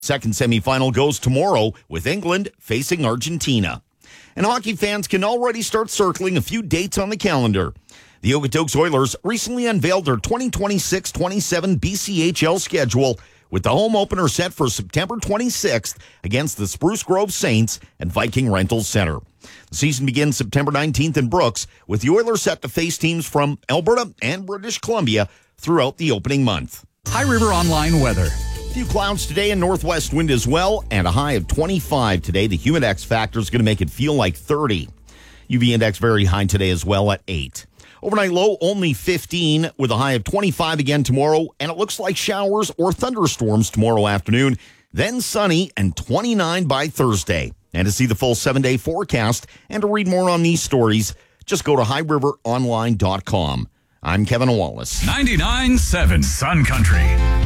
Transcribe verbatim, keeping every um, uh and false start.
Second semifinal goes tomorrow with England facing Argentina. And hockey fans can already start circling a few dates on the calendar. The Okotoks Oilers recently unveiled their twenty twenty-six twenty-seven B C H L schedule, with the home opener set for September twenty-sixth against the Spruce Grove Saints at Viking Rental Center. The season begins September nineteenth in Brooks, with the Oilers set to face teams from Alberta and British Columbia throughout the opening month. High River Online weather. A few clouds today and northwest wind as well, and a high of twenty-five today. The humidex factor is going to make it feel like thirty. U V index very high today as well at eight. Overnight low only fifteen with a high of twenty-five again tomorrow, and it looks like showers or thunderstorms tomorrow afternoon. Then sunny and twenty-nine by Thursday. And to see the full seven-day forecast and to read more on these stories, just go to high river online dot com. I'm Kevin Wallace. ninety-nine point seven Sun Country.